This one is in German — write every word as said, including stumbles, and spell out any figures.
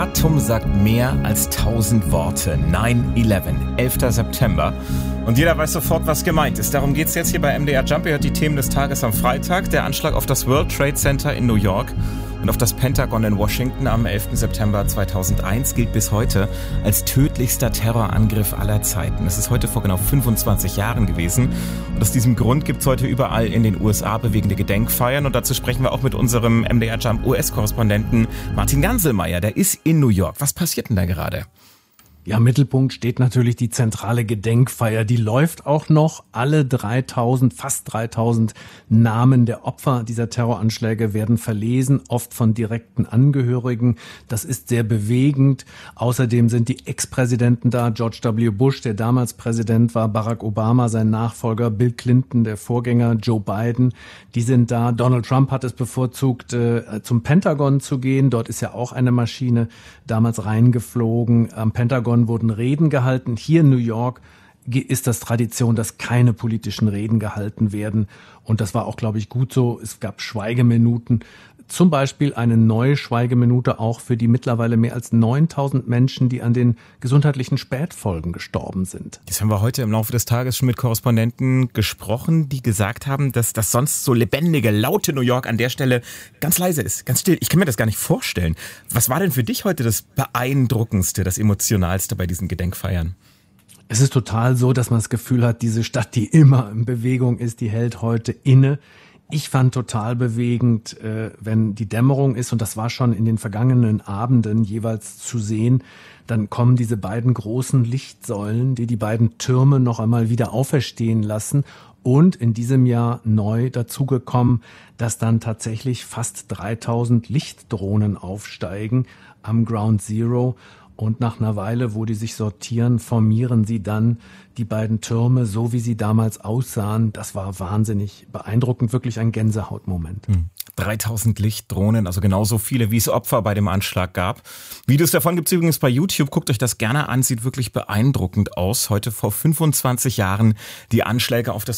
Datum sagt mehr als tausend Worte. neun elf, elfter September. Und jeder weiß sofort, was gemeint ist. Darum geht's jetzt hier bei M D R Jump. Ihr hört die Themen des Tages am Freitag. Der Anschlag auf das World Trade Center in New York und auf das Pentagon in Washington am elften September zweitausendeins gilt bis heute als tödlichster Terrorangriff aller Zeiten. Es ist heute vor genau fünfundzwanzig Jahren gewesen. Und aus diesem Grund gibt's heute überall in den U S A bewegende Gedenkfeiern. Und dazu sprechen wir auch mit unserem M D R Jump U S-Korrespondenten Martin Ganselmeier. Der ist in New York. Was passiert denn da gerade? Ja, im Mittelpunkt steht natürlich die zentrale Gedenkfeier. Die läuft auch noch. Alle dreitausend, fast dreitausend Namen der Opfer dieser Terroranschläge werden verlesen, oft von direkten Angehörigen. Das ist sehr bewegend. Außerdem sind die Ex-Präsidenten da. George W. Bush, der damals Präsident war, Barack Obama, sein Nachfolger, Bill Clinton, der Vorgänger, Joe Biden. Die sind da. Donald Trump hat es bevorzugt, äh, zum Pentagon zu gehen. Dort ist ja auch eine Maschine damals reingeflogen. Am Pentagon wurden Reden gehalten. Hier in New York ist das Tradition, dass keine politischen Reden gehalten werden. Und das war auch, glaube ich, gut so. Es gab Schweigeminuten. Zum Beispiel eine neue Schweigeminute auch für die mittlerweile mehr als neuntausend Menschen, die an den gesundheitlichen Spätfolgen gestorben sind. Das haben wir heute im Laufe des Tages schon mit Korrespondenten gesprochen, die gesagt haben, dass das sonst so lebendige, laute New York an der Stelle ganz leise ist, ganz still. Ich kann mir das gar nicht vorstellen. Was war denn für dich heute das Beeindruckendste, das Emotionalste bei diesen Gedenkfeiern? Es ist total so, dass man das Gefühl hat, diese Stadt, die immer in Bewegung ist, die hält heute inne. Ich fand total bewegend, äh, wenn die Dämmerung ist, und das war schon in den vergangenen Abenden jeweils zu sehen, dann kommen diese beiden großen Lichtsäulen, die die beiden Türme noch einmal wieder auferstehen lassen. Und in diesem Jahr neu dazugekommen, dass dann tatsächlich fast dreitausend Lichtdrohnen aufsteigen am Ground Zero. Und nach einer Weile, wo die sich sortieren, formieren sie dann die beiden Türme, so wie sie damals aussahen. Das war wahnsinnig beeindruckend, wirklich ein Gänsehautmoment. Hm. dreitausend Lichtdrohnen, also genauso viele, wie es Opfer bei dem Anschlag gab. Videos davon gibt's übrigens bei YouTube. Guckt euch das gerne an, sieht wirklich beeindruckend aus. Heute vor fünfundzwanzig Jahren die Anschläge auf das